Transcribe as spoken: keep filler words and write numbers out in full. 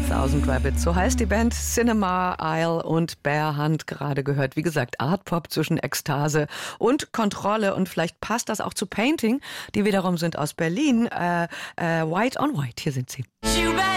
Thousand Rabbits, so heißt die Band. Cinema Isle und Bear Hunt gerade gehört. Wie gesagt, Art-Pop zwischen Ekstase und Kontrolle. Und vielleicht passt das auch zu Painting. Die wiederum sind aus Berlin. Äh, äh, White on White, hier sind sie.